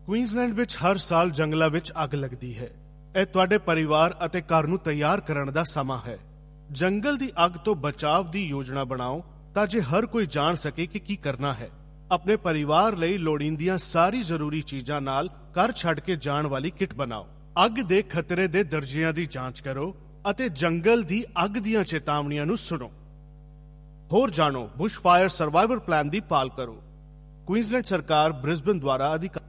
Queensland ਵਿੱਚ ਹਰ ਸਾਲ ਜੰਗਲਾਂ ਵਿੱਚ ਅੱਗ ਲੱਗਦੀ ਹੈ। ਇਹ ਤੁਹਾਡੇ ਪਰਿਵਾਰ ਅਤੇ ਘਰ ਨੂੰ ਤਿਆਰ ਕਰਨ ਦਾ ਸਮਾਂ ਹੈ। ਜੰਗਲ ਦੀ ਅੱਗ ਤੋਂ ਬਚਾਵ ਦੀ ਯੋਜਨਾ ਬਣਾਓ ਤਾਂ ਜੇ ਹਰ ਕੋਈ ਜਾਣ ਸਕੇ ਕਿ ਕੀ ਕਰਨਾ ਹੈ। ਆਪਣੇ ਪਰਿਵਾਰ ਲਈ ਲੋੜੀਂਦੀਆਂ ਸਾਰੀ ਜ਼ਰੂਰੀ ਚੀਜ਼ਾਂ ਨਾਲ ਘਰ ਛੱਡ ਕੇ ਜਾਣ ਵਾਲੀ ਕਿੱਟ ਬਣਾਓ। ਅੱਗ ਦੇ ਖਤਰੇ ਦੇ ਦਰਜਿਆਂ ਦੀ ਜਾਂਚ ਕਰੋ ਅਤੇ ਜੰਗਲ ਦੀ ਅੱਗ ਦੀਆਂ ਚੇਤਾਵਨੀਆਂ ਨੂੰ ਸੁਣੋ। ਹੋਰ ਜਾਣੋ, ਬੁਸ਼ ਫਾਇਰ ਸਰਵਾਈਵਲ ਪਲਾਨ ਦੀ ਪਾਲ ਕਰੋ। ਕੁਈਨਜ਼ਲੈਂਡ ਸਰਕਾਰ ਬ੍ਰਿਸਬਨ ਦੁਆਰਾ